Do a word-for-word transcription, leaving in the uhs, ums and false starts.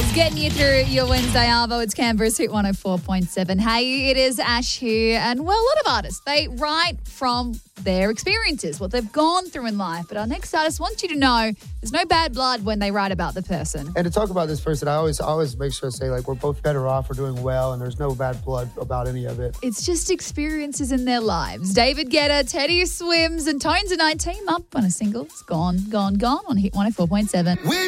Getting you through your Wednesday arvo. It's Canberra's Hit one oh four point seven. Hey, it is Ash here. And, well, a lot of artists, they write from their experiences, what they've gone through in life. But our next artist wants you to know there's no bad blood when they write about the person. And to talk about this person, I always always make sure to say, like, we're both better off, we're doing well, and there's no bad blood about any of it. It's just experiences in their lives. David Guetta, Teddy Swims, and Tones and I team up on a single. It's Gone, Gone, Gone on Hit one oh four point seven. We